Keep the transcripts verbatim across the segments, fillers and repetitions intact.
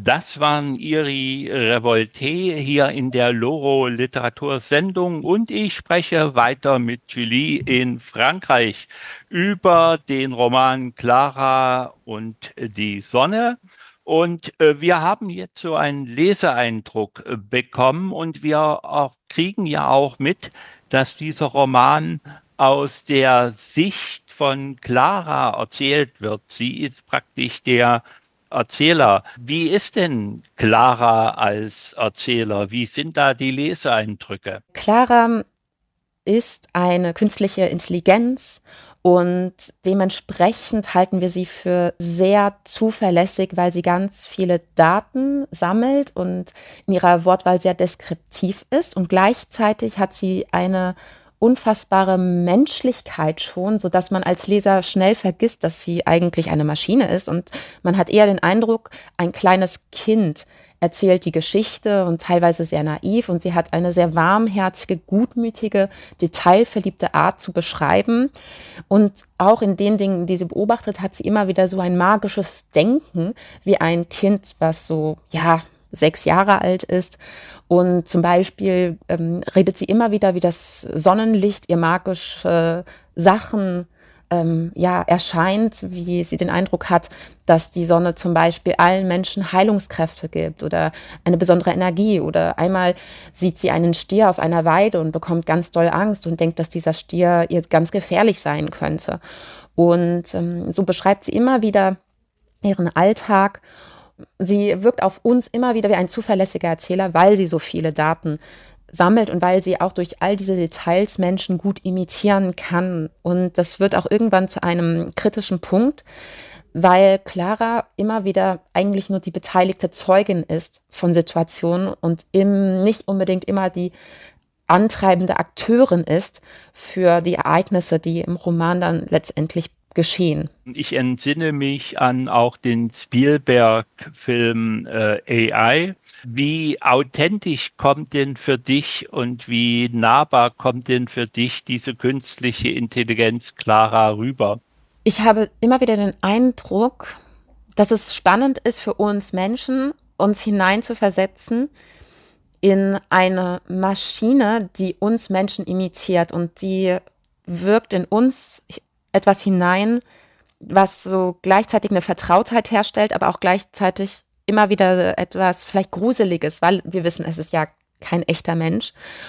Das waren Iri Revolté hier in der Loro Literatursendung und ich spreche weiter mit Julie in Frankreich über den Roman Clara und die Sonne. Und äh, wir haben jetzt so einen Leseeindruck äh, bekommen und wir auch, kriegen ja auch mit, dass dieser Roman aus der Sicht von Clara erzählt wird. Sie ist praktisch der Erzähler. Wie ist denn Clara als Erzähler? Wie sind da die Leseeindrücke? Clara ist eine künstliche Intelligenz und dementsprechend halten wir sie für sehr zuverlässig, weil sie ganz viele Daten sammelt und in ihrer Wortwahl sehr deskriptiv ist. Und gleichzeitig hat sie eine unfassbare Menschlichkeit schon, sodass man als Leser schnell vergisst, dass sie eigentlich eine Maschine ist. Und man hat eher den Eindruck, ein kleines Kind erzählt die Geschichte und teilweise sehr naiv. Und sie hat eine sehr warmherzige, gutmütige, detailverliebte Art zu beschreiben. Und auch in den Dingen, die sie beobachtet, hat sie immer wieder so ein magisches Denken, wie ein Kind, was so, ja, sechs Jahre alt ist. Und zum Beispiel ähm, redet sie immer wieder, wie das Sonnenlicht ihr magische Sachen ähm, ja, erscheint, wie sie den Eindruck hat, dass die Sonne zum Beispiel allen Menschen Heilungskräfte gibt oder eine besondere Energie. Oder einmal sieht sie einen Stier auf einer Weide und bekommt ganz doll Angst und denkt, dass dieser Stier ihr ganz gefährlich sein könnte. Und ähm, so beschreibt sie immer wieder ihren Alltag. Sie wirkt auf uns immer wieder wie ein zuverlässiger Erzähler, weil sie so viele Daten sammelt und weil sie auch durch all diese Details Menschen gut imitieren kann. Und das wird auch irgendwann zu einem kritischen Punkt, weil Clara immer wieder eigentlich nur die beteiligte Zeugin ist von Situationen und im, nicht unbedingt immer die antreibende Akteurin ist für die Ereignisse, die im Roman dann letztendlich geschehen. Ich entsinne mich an auch den Spielberg-Film äh, A I. Wie authentisch kommt denn für dich und wie nahbar kommt denn für dich diese künstliche Intelligenz Clara rüber? Ich habe immer wieder den Eindruck, dass es spannend ist für uns Menschen, uns hineinzuversetzen in eine Maschine, die uns Menschen imitiert und die wirkt in uns etwas hinein, was so gleichzeitig eine Vertrautheit herstellt, aber auch gleichzeitig immer wieder etwas vielleicht Gruseliges, weil wir wissen, es ist ja kein echter Mensch.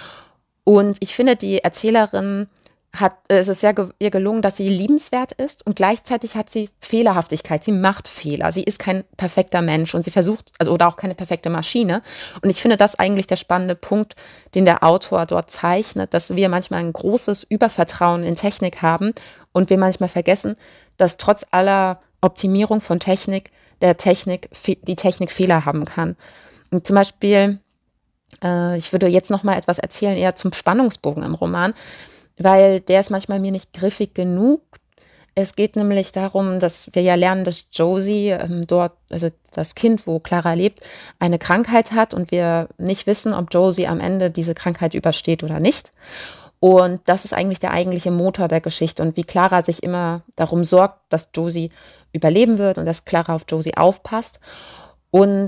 Und ich finde, die Erzählerin hat, es ist sehr ge ihr gelungen, dass sie liebenswert ist und gleichzeitig hat sie Fehlerhaftigkeit. Sie macht Fehler. Sie ist kein perfekter Mensch und sie versucht, also oder auch keine perfekte Maschine. Und ich finde das eigentlich der spannende Punkt, den der Autor dort zeichnet, dass wir manchmal ein großes Übervertrauen in Technik haben und wir manchmal vergessen, dass trotz aller Optimierung von Technik der Technik die Technik Fehler haben kann. Und zum Beispiel, äh, ich würde jetzt noch mal etwas erzählen, eher zum Spannungsbogen im Roman, weil der ist manchmal mir nicht griffig genug. Es geht nämlich darum, dass wir ja lernen, dass Josie ähm, dort, also das Kind, wo Clara lebt, eine Krankheit hat und wir nicht wissen, ob Josie am Ende diese Krankheit übersteht oder nicht. Und das ist eigentlich der eigentliche Motor der Geschichte und wie Clara sich immer darum sorgt, dass Josie überleben wird und dass Clara auf Josie aufpasst. Und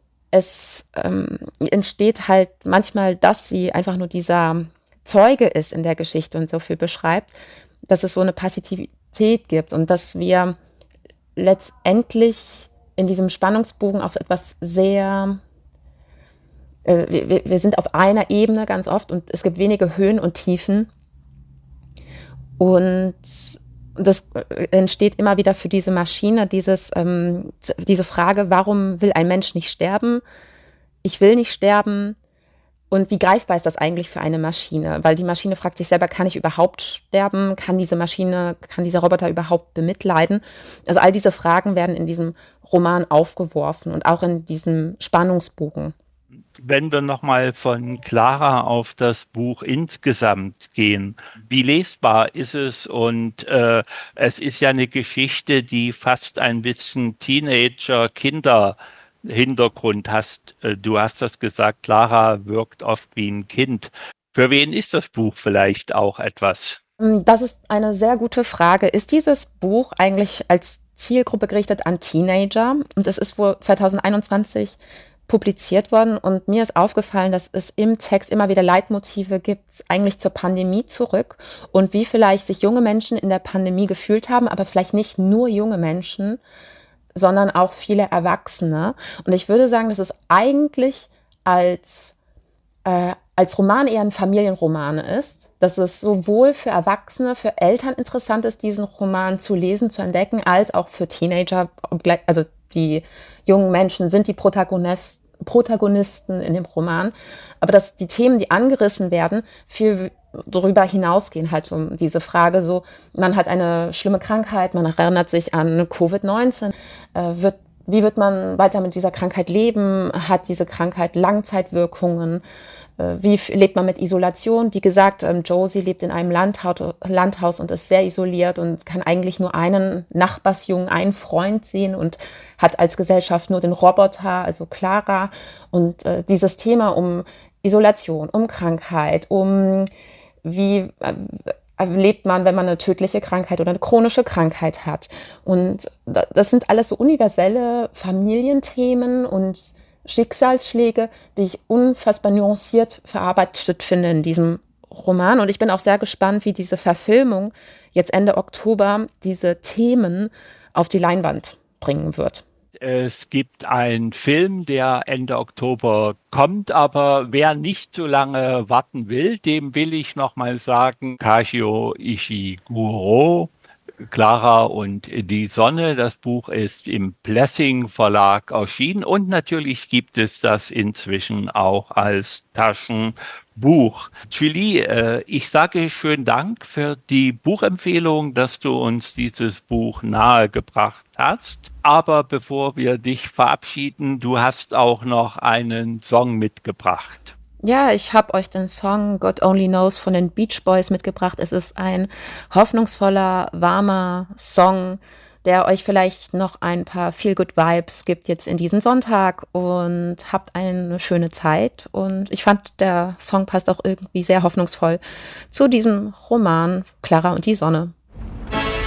es ähm, entsteht halt manchmal, dass sie einfach nur dieser Zeuge ist in der Geschichte und so viel beschreibt, dass es so eine Passivität gibt und dass wir letztendlich in diesem Spannungsbogen auf etwas sehr, äh, wir, wir sind auf einer Ebene ganz oft und es gibt wenige Höhen und Tiefen und das entsteht immer wieder für diese Maschine, dieses, ähm, diese Frage, warum will ein Mensch nicht sterben? Ich will nicht sterben. Und wie greifbar ist das eigentlich für eine Maschine? Weil die Maschine fragt sich selber, kann ich überhaupt sterben? Kann diese Maschine, kann dieser Roboter überhaupt bemitleiden? Also all diese Fragen werden in diesem Roman aufgeworfen und auch in diesem Spannungsbogen. Wenn wir nochmal von Clara auf das Buch insgesamt gehen, wie lesbar ist es? Und äh, es ist ja eine Geschichte, die fast ein bisschen Teenager-Kinder-Hintergrund hast. Äh, Du hast das gesagt, Clara wirkt oft wie ein Kind. Für wen ist das Buch vielleicht auch etwas? Das ist eine sehr gute Frage. Ist dieses Buch eigentlich als Zielgruppe gerichtet an Teenager und es ist wohl zwanzig einundzwanzig publiziert worden und mir ist aufgefallen, dass es im Text immer wieder Leitmotive gibt, eigentlich zur Pandemie zurück und wie vielleicht sich junge Menschen in der Pandemie gefühlt haben, aber vielleicht nicht nur junge Menschen, sondern auch viele Erwachsene. Und ich würde sagen, dass es eigentlich als, äh, als Roman eher ein Familienroman ist, dass es sowohl für Erwachsene, für Eltern interessant ist, diesen Roman zu lesen, zu entdecken, als auch für Teenager. Also die jungen Menschen sind die Protagonist, Protagonisten in dem Roman, aber dass die Themen, die angerissen werden, viel darüber hinausgehen, halt um diese Frage so, man hat eine schlimme Krankheit, man erinnert sich an Covid neunzehn, äh, wird, wie wird man weiter mit dieser Krankheit leben, hat diese Krankheit Langzeitwirkungen, äh, wie lebt man mit Isolation, wie gesagt, ähm, Josie lebt in einem Landhaus, Landhaus und ist sehr isoliert und kann eigentlich nur einen Nachbarsjungen, einen Freund sehen und hat als Gesellschaft nur den Roboter, also Clara und äh, dieses Thema um Isolation, um Krankheit, um wie äh, lebt man, wenn man eine tödliche Krankheit oder eine chronische Krankheit hat. Und das sind alles so universelle Familienthemen und Schicksalsschläge, die ich unfassbar nuanciert verarbeitet finde in diesem Roman. Und ich bin auch sehr gespannt, wie diese Verfilmung jetzt Ende Oktober diese Themen auf die Leinwand bringen wird. Es gibt einen Film, der Ende Oktober kommt, aber wer nicht so lange warten will, dem will ich nochmal sagen, Kazuo Ishiguro, Clara und die Sonne. Das Buch ist im Blessing Verlag erschienen und natürlich gibt es das inzwischen auch als Taschenbuch. Julie, äh, ich sage schönen Dank für die Buchempfehlung, dass du uns dieses Buch nahegebracht hast. Aber bevor wir dich verabschieden, du hast auch noch einen Song mitgebracht. Ja, ich habe euch den Song God Only Knows von den Beach Boys mitgebracht. Es ist ein hoffnungsvoller, warmer Song, der euch vielleicht noch ein paar Feel-Good-Vibes gibt jetzt in diesen Sonntag und habt eine schöne Zeit. Und ich fand, der Song passt auch irgendwie sehr hoffnungsvoll zu diesem Roman Clara und die Sonne.